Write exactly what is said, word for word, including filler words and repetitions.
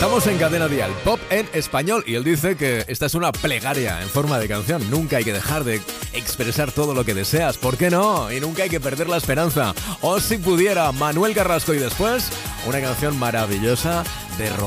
Estamos en Cadena Dial, pop en español, y él dice que esta es una plegaria en forma de canción. Nunca hay que dejar de expresar todo lo que deseas, ¿por qué no? Y nunca hay que perder la esperanza. O si pudiera, Manuel Carrasco, y después una canción maravillosa de